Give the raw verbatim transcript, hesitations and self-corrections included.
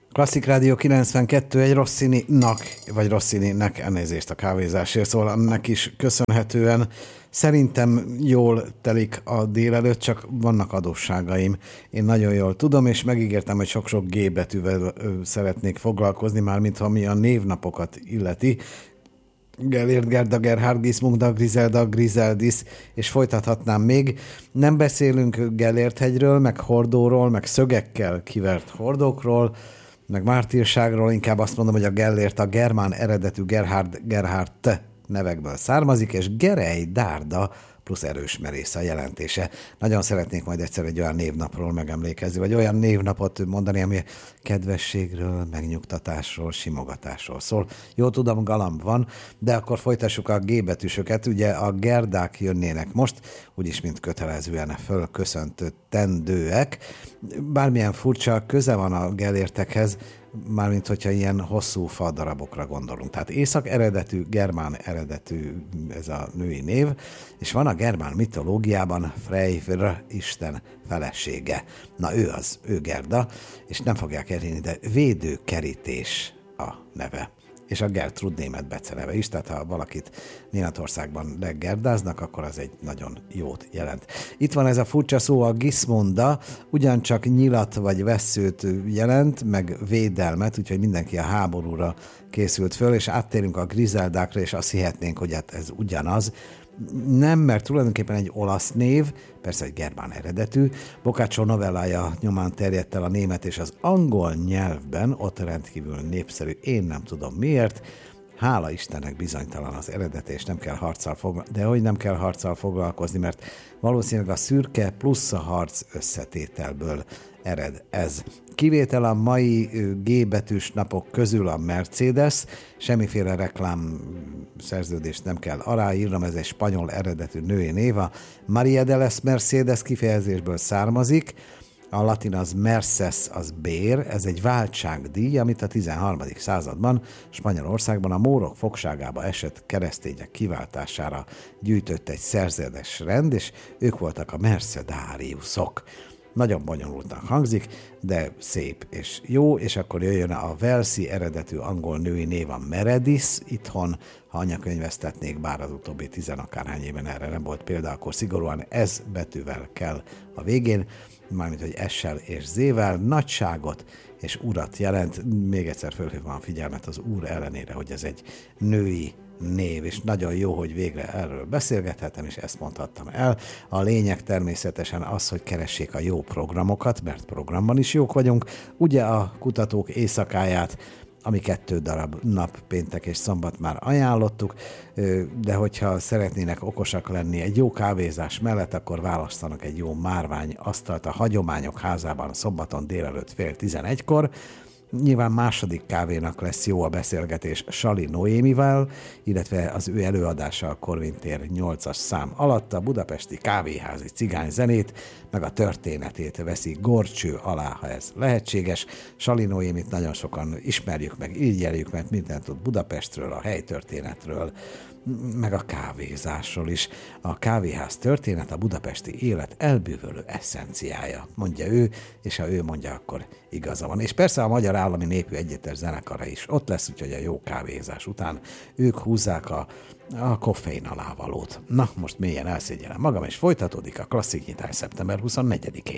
Klasszik Rádió kilencvenkettő, egy Rossini-nak, vagy Rossini-nek elnézést a kávézásért, szóval annak is köszönhetően szerintem jól telik a délelőtt, csak vannak adósságaim. Én nagyon jól tudom, és megígértem, hogy sok-sok G betűvel szeretnék foglalkozni, már mintha mi a névnapokat illeti. Gellért, Gerda, Gerhard, Gismunda, Griselda, Griseldis, és folytathatnám még. Nem beszélünk Gellért-hegyről, meg hordóról, meg szögekkel kivert hordókról, meg mártírságról, inkább azt mondom, hogy a Gellért a germán eredetű Gerhard, Gerhardt nevekből származik, és Gerej, Dárda plusz erős merész a jelentése. Nagyon szeretnék majd egyszer egy olyan névnapról megemlékezni, vagy olyan névnapot mondani, ami kedvességről, megnyugtatásról, simogatásról szól. Jó, tudom, galamb van, de akkor folytassuk a G betűsöket. Ugye a Gerdák jönnének most, úgyis mint kötelezően fölköszöntő tendőek. Bármilyen furcsa köze van a Gellértekhez, mármint hogyha ilyen hosszú fadarabokra gondolunk. Tehát észak eredetű, germán eredetű ez a női név, és van a germán mitológiában Freyr isten felesége. Na ő az, ő Gerda, és nem fogják elhinni, de védőkerítés a neve. És a Gertrud német beceneve is, tehát ha valakit Németországban leggerdáznak, akkor az egy nagyon jót jelent. Itt van ez a furcsa szó, a Gismunda, ugyancsak nyilat vagy vesszőt jelent, meg védelmet, úgyhogy mindenki a háborúra készült föl, és áttérünk a Griseldákra, és azt hihetnénk, hogy hát ez ugyanaz. Nem, mert tulajdonképpen egy olasz név, persze egy germán eredetű. Boccaccio novellája nyomán terjedt el a német és az angol nyelvben, ott rendkívül népszerű, én nem tudom miért. Hála Istennek bizonytalan az eredet, és nem kell harccal foglalkozni, de hogy nem kell harccal foglalkozni, mert valószínűleg a szürke plusz a harc összetételből ered ez. Kivétel a mai G betűs napok közül a Mercedes, semmiféle reklám szerződést nem kell aláírnom, ez egy spanyol eredetű női név, a María de las Mercedes kifejezésből származik, a latin az merces, az bér, ez egy váltságdíj, amit a tizenharmadik században Spanyolországban a mórok fogságába esett keresztények kiváltására gyűjtött egy szerzetes rend, és ők voltak a mercedáriusok. Nagyon bonyolultnak hangzik, de szép és jó, és akkor jöjjön a walesi eredetű angol női név, a Meredith itthon, ha anyakönyvesztetnék, bár az utóbbi tizenakárhány éven erre nem volt példa, akkor szigorúan ez betűvel kell a végén, mármint, hogy S-sel és Z-vel, nagyságot és urat jelent. Még egyszer fölhívom a figyelmet az úr ellenére, hogy ez egy női név, és nagyon jó, hogy végre erről beszélgethetem, és ezt mondhattam el. A lényeg természetesen az, hogy keressék a jó programokat, mert programban is jók vagyunk. Ugye a kutatók éjszakáját, ami kettő darab nap, péntek és szombat már ajánlottuk, de hogyha szeretnének okosak lenni egy jó kávézás mellett, akkor választanak egy jó márvány asztalt a Hagyományok Házában szombaton délelőtt fél tizenegykor. Nyilván második kávénak lesz jó a beszélgetés Sali Noémivel, illetve az ő előadása a Korvin tér nyolcas szám alatt a budapesti kávéházi cigányzenét, meg a történetét veszi górcső alá, ha ez lehetséges. Sali Noémit nagyon sokan ismerjük, meg írjeljük, mert mindent tud Budapestről, a helytörténetről, meg a kávézásról is. A kávéház történet a budapesti élet elbűvölő eszenciája, mondja ő, és ha ő mondja, akkor igaza van. És persze a Magyar Állami Népű Együttes zenekara is ott lesz, úgyhogy a jó kávézás után ők húzzák a, a koffein alávalót. Na, most mélyen elszégyellem magam, és folytatódik a klasszik nyitás szeptember huszonnegyedikén.